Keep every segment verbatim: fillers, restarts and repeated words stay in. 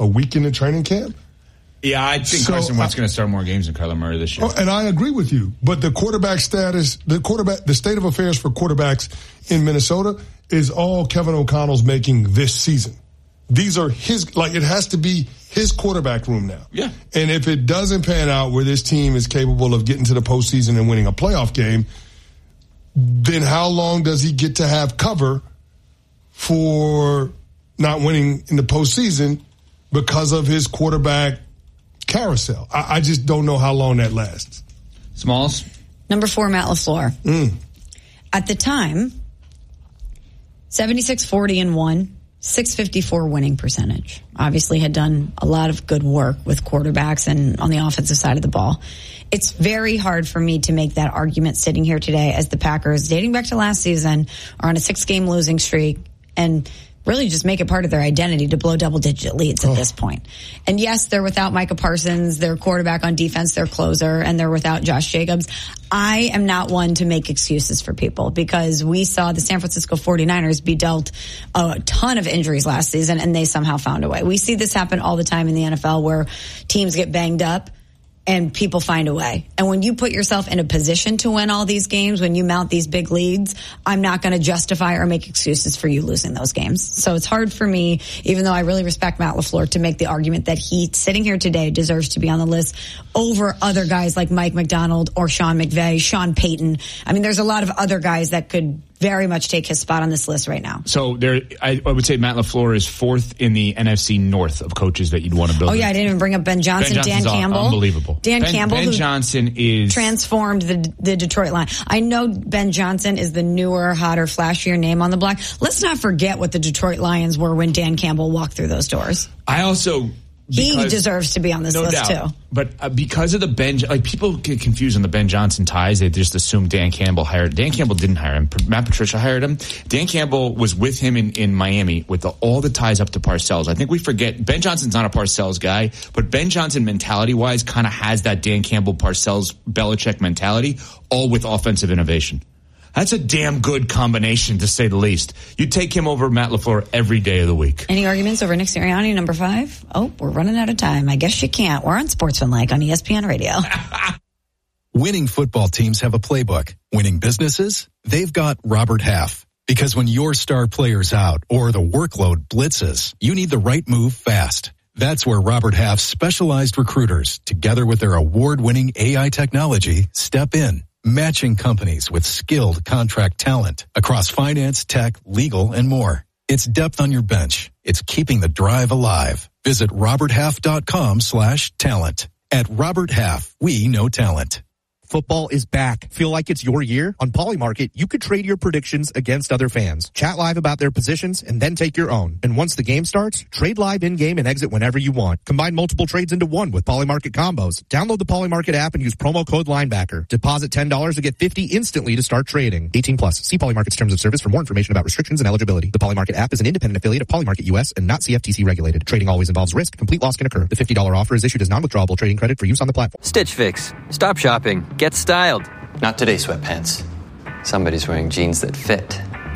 a week into training camp. Yeah, I think so, Carson Wentz is going to start more games than Kyler Murray this year. Oh, and I agree with you. But the quarterback status, the quarterback, the state of affairs for quarterbacks in Minnesota is all Kevin O'Connell's making this season. These are his, like, it has to be his quarterback room now. Yeah. And if it doesn't pan out where this team is capable of getting to the postseason and winning a playoff game, then how long does he get to have cover for not winning in the postseason because of his quarterback carousel? I, I just don't know how long that lasts. Smalls? Number four, Matt LaFleur. Mm. At the time, seventy-six forty and one, six fifty-four winning percentage. Obviously had done a lot of good work with quarterbacks and on the offensive side of the ball. It's very hard for me to make that argument sitting here today as the Packers, dating back to last season, are on a six-game losing streak and really just make it part of their identity to blow double-digit leads at oh. this point. And yes, they're without Micah Parsons, their quarterback on defense, their closer, and they're without Josh Jacobs. I am not one to make excuses for people because we saw the San Francisco forty-niners be dealt a ton of injuries last season, and they somehow found a way. We see this happen all the time in the N F L where teams get banged up and people find a way. And when you put yourself in a position to win all these games, when you mount these big leads, I'm not going to justify or make excuses for you losing those games. So it's hard for me, even though I really respect Matt LaFleur, to make the argument that he, sitting here today, deserves to be on the list over other guys like Mike McDonald or Sean McVay, Sean Payton. I mean, there's a lot of other guys that could very much take his spot on this list right now. So there, I, I would say Matt LaFleur is fourth in the N F C North of coaches that you'd want to build. Oh yeah, I didn't even bring up Ben Johnson, Ben Dan Campbell. Unbelievable. Dan ben, Campbell, Ben who Johnson is transformed the the Detroit line. I know Ben Johnson is the newer, hotter, flashier name on the block. Let's not forget what the Detroit Lions were when Dan Campbell walked through those doors. I also... Because, he deserves to be on this no list doubt. too. But uh, because of the Ben, like people get confused on the Ben Johnson ties, they just assume Dan Campbell hired. Dan Campbell didn't hire him. Matt Patricia hired him. Dan Campbell was with him in, in Miami with the, all the ties up to Parcells. I think we forget Ben Johnson's not a Parcells guy, but Ben Johnson mentality wise kind of has that Dan Campbell, Parcells, Belichick mentality, all with offensive innovation. That's a damn good combination, to say the least. You take him over Matt LaFleur every day of the week. Any arguments over Nick Sirianni, number five? Oh, we're running out of time. I guess you can't. We're on Sportsmanlike on E S P N Radio. Winning football teams have a playbook. Winning businesses, they've got Robert Half. Because when your star player's out or the workload blitzes, you need the right move fast. That's where Robert Half's specialized recruiters, together with their award-winning A I technology, step in. Matching companies with skilled contract talent across finance, tech, legal, and more. It's depth on your bench. It's keeping the drive alive. Visit roberthalf.com slash talent. At Robert Half, we know talent. Football is back. Feel like it's your year? On Polymarket, you could trade your predictions against other fans. Chat live about their positions and then take your own. And once the game starts, trade live in-game and exit whenever you want. Combine multiple trades into one with Polymarket combos. Download the Polymarket app and use promo code Linebacker. Deposit ten dollars to get fifty dollars instantly to start trading. eighteen plus. See Polymarket's terms of service for more information about restrictions and eligibility. The Polymarket app is an independent affiliate of Polymarket U S and not C F T C regulated. Trading always involves risk. Complete loss can occur. The fifty dollars offer is issued as non-withdrawable trading credit for use on the platform. Stitch Fix. Stop shopping. Get styled. Not today, sweatpants. Somebody's wearing jeans that fit.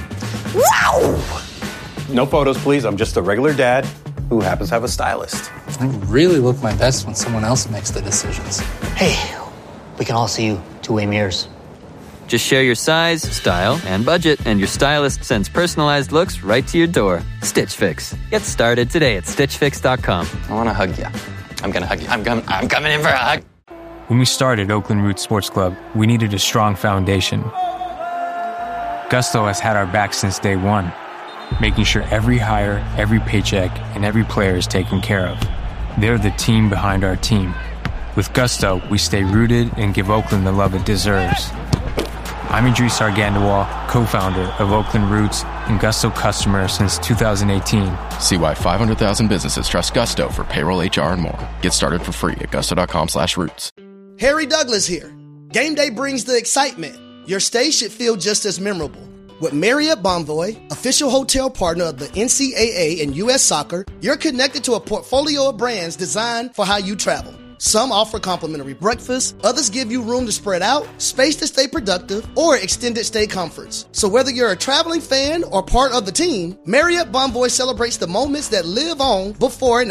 Wow! No photos, please. I'm just a regular dad who happens to have a stylist. I really look my best when someone else makes the decisions. Hey, we can all see you two-way mirrors. Just share your size, style, and budget, and your stylist sends personalized looks right to your door. Stitch Fix. Get started today at stitch fix dot com. I want to hug you. I'm going to hug you. I'm, com- I'm coming in for a hug. When we started Oakland Roots Sports Club, we needed a strong foundation. Gusto has had our back since day one, making sure every hire, every paycheck, and every player is taken care of. They're the team behind our team. With Gusto, we stay rooted and give Oakland the love it deserves. I'm Idris Argandawal, co-founder of Oakland Roots and Gusto customer since two thousand eighteen. See why five hundred thousand businesses trust Gusto for payroll, H R, and more. Get started for free at gusto.com slash roots. Harry Douglas here. Game day brings the excitement. Your stay should feel just as memorable. With Marriott Bonvoy, official hotel partner of the N C double A and U S Soccer, you're connected to a portfolio of brands designed for how you travel. Some offer complimentary breakfast, others give you room to spread out, space to stay productive, or extended stay comforts. So whether you're a traveling fan or part of the team, Marriott Bonvoy celebrates the moments that live on before and